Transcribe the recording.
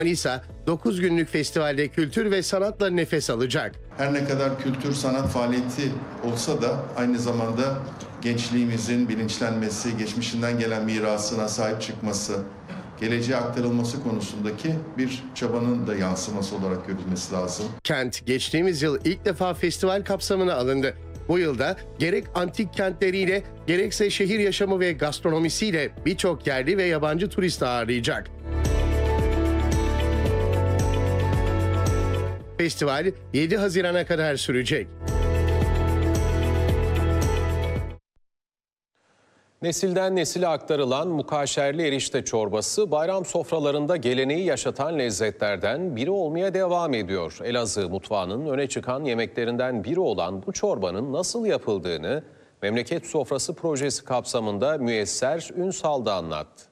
Manisa 9 günlük festivalde kültür ve sanatla nefes alacak. Her ne kadar kültür sanat faaliyeti olsa da aynı zamanda gençliğimizin bilinçlenmesi, geçmişinden gelen mirasına sahip çıkması, geleceğe aktarılması konusundaki bir çabanın da yansıması olarak görülmesi lazım. Kent geçtiğimiz yıl ilk defa festival kapsamına alındı. Bu yılda gerek antik kentleriyle gerekse şehir yaşamı ve gastronomisiyle birçok yerli ve yabancı turist ağırlayacak. Festival 7 Haziran'a kadar sürecek. Nesilden nesile aktarılan mukaşerli erişte çorbası bayram sofralarında geleneği yaşatan lezzetlerden biri olmaya devam ediyor. Elazığ mutfağının öne çıkan yemeklerinden biri olan bu çorbanın nasıl yapıldığını Memleket Sofrası projesi kapsamında Müyesser Ünsal'da anlattı.